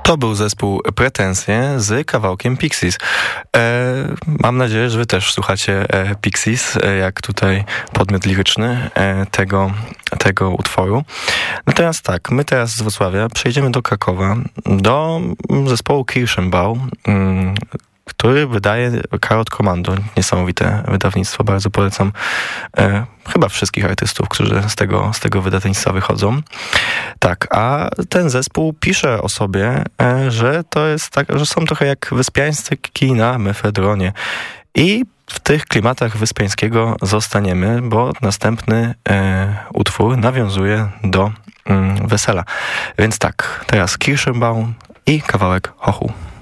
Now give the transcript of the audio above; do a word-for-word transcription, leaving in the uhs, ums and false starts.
To był zespół Pretensje z kawałkiem Pixies. E, mam nadzieję, że wy też słuchacie e, Pixies, e, jak tutaj podmiot liryczny e, tego, tego utworu. Natomiast tak, my teraz z Wrocławia przejdziemy do Krakowa, do zespołu Kirschenbau, mm, który wydaje Karot Komando. Niesamowite wydawnictwo, bardzo polecam e, chyba wszystkich artystów, którzy z tego, z tego wydawnictwa wychodzą. Tak, a ten zespół pisze o sobie, e, że to jest tak, że są trochę jak wyspiański na mefedronie. I w tych klimatach Wyspiańskiego zostaniemy, bo następny e, utwór nawiązuje do mm, wesela. Więc tak, teraz Kirschenbaum i kawałek Hochu.